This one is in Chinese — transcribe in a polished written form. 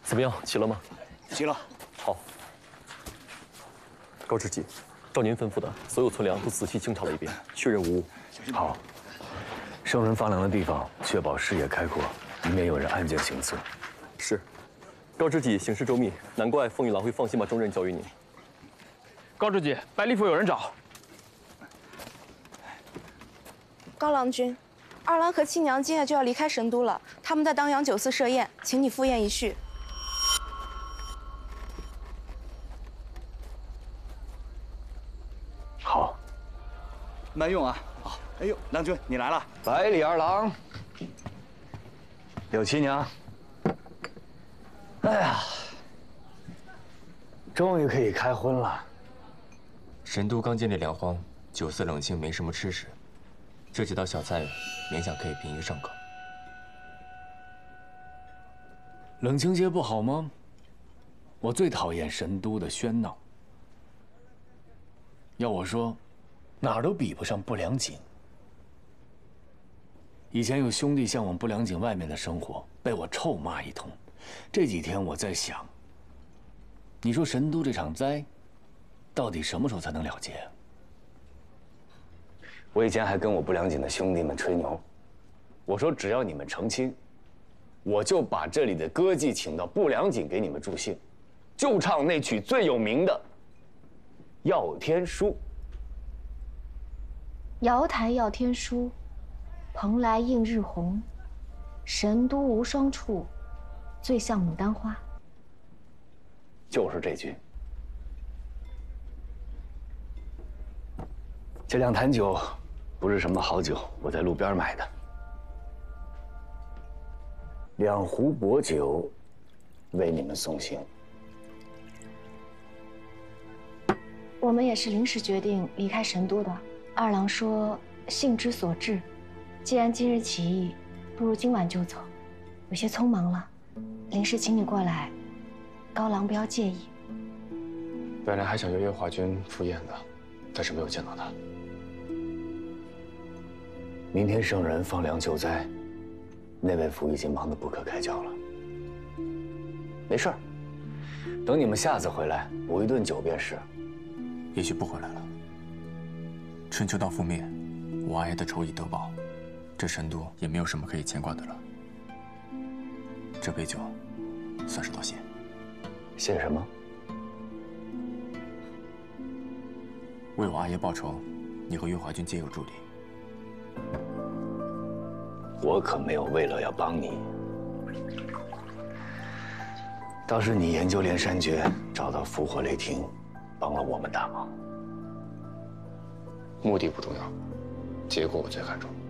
怎么样，齐了吗？ 齐了。 好。高知己，照您吩咐的，所有村粮都仔细清查了一遍，确认无误。 好。圣人放粮的地方，确保视野开阔，以免有人暗箭行刺。 是。高知己行事周密，难怪凤玉郎会放心把重任交于您。 高知己，百里府有人找。 高郎君，二郎和七娘今夜就要离开神都了，他们在当阳酒肆设宴，请你赴宴一叙。 好。 慢用啊！好，哎呦，郎君你来了。 百里二郎，柳七娘。哎呀，终于可以开荤了。 神都刚建立粮荒，酒肆冷清，没什么吃食，这几道小菜勉强可以平一上口。 冷清些不好吗？我最讨厌神都的喧闹。要我说，哪儿都比不上不良井。以前有兄弟向往不良井外面的生活，被我臭骂一通。这几天我在想，你说神都这场灾，到底什么时候才能了结？我以前还跟我不良井的兄弟们吹牛，我说只要你们成亲，我就把这里的歌妓请到不良井给你们助兴，就唱那曲最有名的《耀天书》。 瑶台耀天书，蓬莱映日红，神都无双处，最像牡丹花。 就是这句。这两坛酒不是什么好酒，我在路边买的。2壶薄酒，为你们送行。 我们也是临时决定离开神都的。二郎说兴之所至，既然今日起义，不如今晚就走，有些匆忙了。临时请你过来，高郎不要介意。 本来还想约月华君赴宴的，但是没有见到他。 明天圣人放粮救灾，内卫府已经忙得不可开交了。没事儿，等你们下次回来补一顿酒便是。 也许不回来了。春秋道覆灭，我阿爷的仇已得报，这神都也没有什么可以牵挂的了。这杯酒，算是道谢。 谢什么？ 为我阿爷报仇，你和月华君皆有助力。 我可没有为了要帮你，倒是你研究炼山诀，找到伏火雷霆，帮了我们大忙。 目的不重要，结果我最看重。